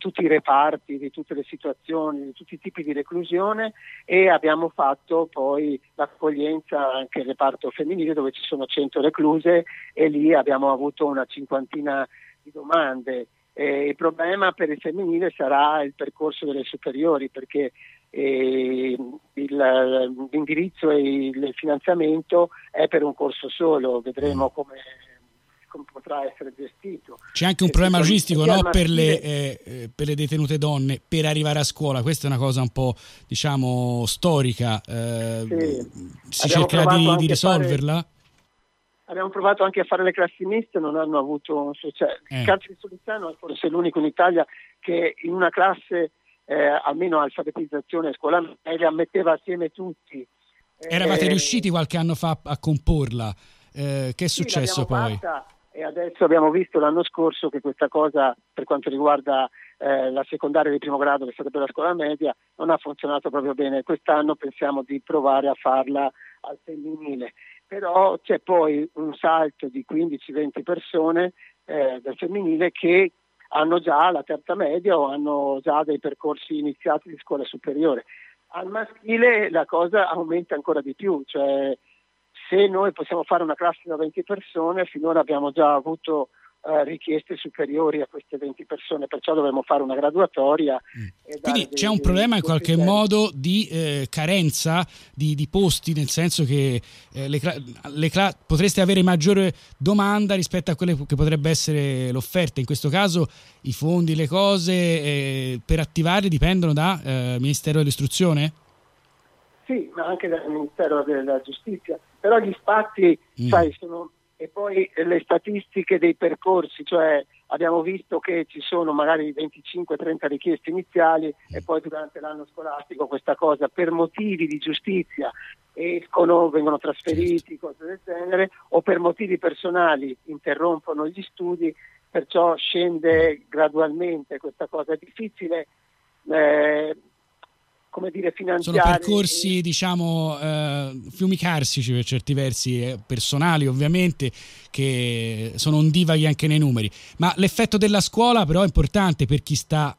tutti i reparti, di tutte le situazioni, di tutti i tipi di reclusione, e abbiamo fatto poi l'accoglienza anche il reparto femminile dove ci sono 100 recluse, e lì abbiamo avuto una cinquantina di domande. Il problema per il femminile sarà il percorso delle superiori, perché l'indirizzo e il finanziamento è per un corso solo, vedremo come potrà essere gestito. C'è anche un problema logistico, no? Per le detenute donne per arrivare a scuola, questa è una cosa un po', diciamo, storica. Si cercherà di risolverla? Abbiamo provato anche a fare le classi miste, non hanno avuto successo. Il carcere di Solizzano è forse l'unico in Italia che in una classe, almeno alfabetizzazione e scuola media, metteva assieme tutti. Eravate riusciti qualche anno fa a comporla? Che è successo poi? E adesso abbiamo visto l'anno scorso che questa cosa, per quanto riguarda la secondaria di primo grado, che sarebbe la scuola media, non ha funzionato proprio bene. Quest'anno pensiamo di provare a farla al femminile. Però c'è poi un salto di 15-20 persone del femminile che hanno già la terza media o hanno già dei percorsi iniziati di scuola superiore. Al maschile la cosa aumenta ancora di più, cioè se noi possiamo fare una classe da 20 persone, finora abbiamo già avuto richieste superiori a queste 20 persone, perciò dovremmo fare una graduatoria. Quindi c'è un problema in qualche modo di carenza di posti, nel senso che potreste avere maggiore domanda rispetto a quelle che potrebbe essere l'offerta. In questo caso i fondi, le cose per attivarli dipendono da Ministero dell'Istruzione? Sì, ma anche dal Ministero della Giustizia, però gli spazi sono. E poi le statistiche dei percorsi, cioè abbiamo visto che ci sono magari 25-30 richieste iniziali e poi durante l'anno scolastico questa cosa per motivi di giustizia vengono trasferiti, cose del genere, o per motivi personali interrompono gli studi, perciò scende gradualmente questa cosa. È difficile finanziare. Sono percorsi, diciamo, fiumicarsici per certi versi, personali ovviamente, che sono ondivaghi anche nei numeri. Ma l'effetto della scuola però è importante per chi sta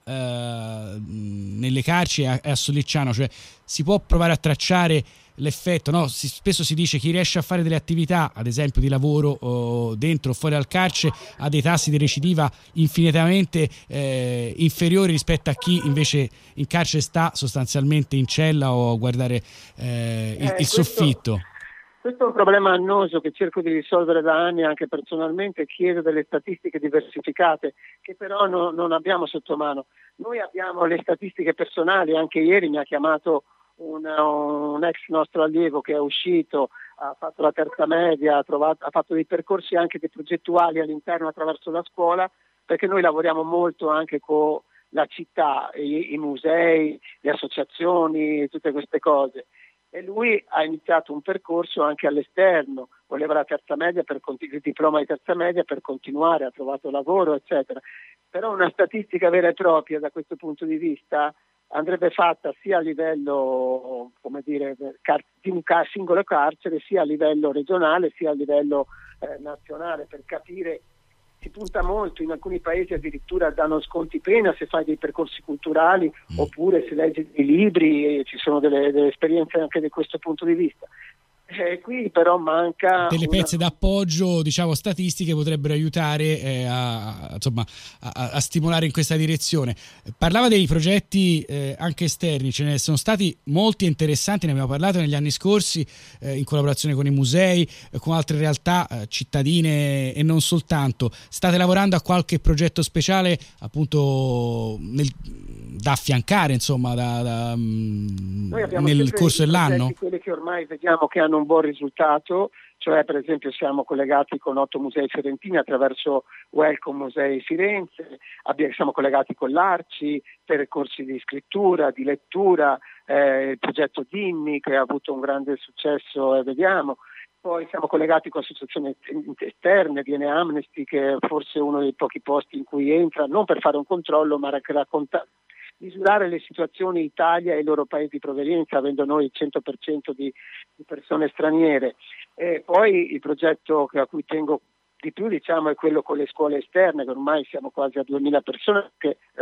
nelle carceri e a Sollicciano, cioè si può provare a tracciare l'effetto, no? Spesso si dice chi riesce a fare delle attività, ad esempio di lavoro dentro o fuori dal carcere, ha dei tassi di recidiva infinitamente inferiori rispetto a chi invece in carcere sta sostanzialmente in cella o a guardare il soffitto. Questo è un problema annoso che cerco di risolvere da anni anche personalmente. Chiedo delle statistiche diversificate che però non abbiamo sotto mano. Noi abbiamo le statistiche personali. Anche ieri mi ha chiamato un ex nostro allievo che è uscito, ha fatto la terza media, ha fatto dei percorsi anche dei progettuali all'interno attraverso la scuola, perché noi lavoriamo molto anche con la città, i musei, le associazioni, tutte queste cose. E lui ha iniziato un percorso anche all'esterno, voleva la terza media il diploma di terza media per continuare, ha trovato lavoro, eccetera. Però una statistica vera e propria da questo punto di vista andrebbe fatta sia a livello, di un singolo carcere, sia a livello regionale, sia a livello nazionale, per capire. Si punta molto, in alcuni paesi addirittura danno sconti pena se fai dei percorsi culturali oppure se leggi dei libri, e ci sono delle esperienze anche da questo punto di vista. Qui però manca delle pezze d'appoggio, diciamo, statistiche potrebbero aiutare a stimolare in questa direzione. Parlava dei progetti anche esterni, ce ne sono stati molti interessanti, ne abbiamo parlato negli anni scorsi in collaborazione con i musei, con altre realtà cittadine e non soltanto. State lavorando a qualche progetto speciale appunto da affiancare, insomma, nel corso dell'anno? Quelli che ormai vediamo che hanno un buon risultato, cioè per esempio siamo collegati con 8 musei fiorentini attraverso Welcome Musei Firenze, siamo collegati con l'Arci per corsi di scrittura, di lettura, il progetto Dimmi che ha avuto un grande successo vediamo. Poi siamo collegati con associazioni esterne, viene Amnesty che è forse uno dei pochi posti in cui entra, non per fare un controllo ma per misurare le situazioni in Italia e i loro paesi di provenienza, avendo noi il 100% di persone straniere. E poi il progetto a cui tengo di più, diciamo, è quello con le scuole esterne, che ormai siamo quasi a 2000 persone, che